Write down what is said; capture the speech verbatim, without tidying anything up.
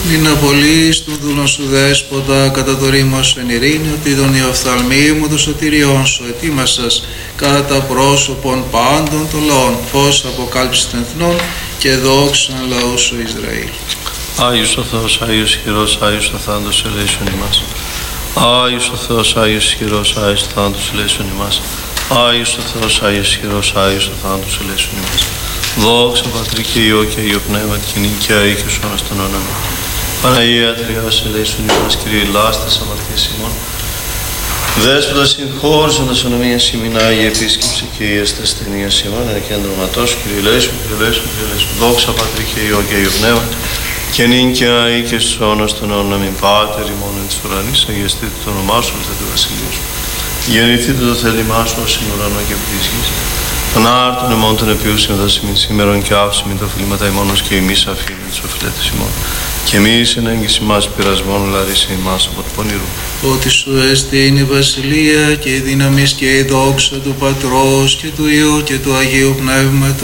Μην απολύεις τον δούλον σου δέσποτα, κατά το ρήμα σου εν ειρήνη, ότι τον ιοφθαλμή μου το σωτηριών σου ετοίμασας κατά πρόσωπον πάντων των λαών, φως αποκάλυψης των εθνών και δόξαν λαού σου Ισραήλ. Άγιος ο Θεός, Άγιος ισχυρός, Άγιος ο θάνατος ελέησον ημάς. Άγιος ο Θεός, Άγιος ισχυρός, Άγιος ο θάνατος ελέησον ημάς. Άγιος ο Θεός, Άγιος ισχυρός, Άγιος ο θάνατος ελέησον ημάς. Δόξα Πατρί και Υιό και Υιό Πνεύμα και νικαία ή και σώνα στον όνομα. Παναγία Τριάς ελέησον ημάς, Κύριε λάστας αμαρτίας ημών. Δέσποτα συγχώρησον τα σωνομία ημίν, Άγιε επίσκεψη και η ασθενεία ημών, εν κέντρωματός, Κύριε ελέησον, Κύριε ελέησον, Κύριε ελέησον. Δόξα Πατρί και Υιό και Υιό Πνεύμα και νικαία ή και σώνα στον όνομα. Πάτερ ημών εν της ουρανής, αγιαστείτε το όνομά σου, ελθέ το βασιλείο σου. Γεννηθείτε το θέλημά σου ως εν ουρανό και επί της γης. Τον άρτον ημών των επιούσιων δασιμήν σήμερον και άφησιμην τα οφειλήματα ημώνος και εμείς αφήνουν τους οφειλέτες ημών. Και εμείς εν έγκυση μας πειρασμών λαρίσε ημάς από του πονηρού. Ότι σου εστίν η βασιλεία και η δύναμις και η δόξα του Πατρός και του Υιού και του Αγίου Πνεύματος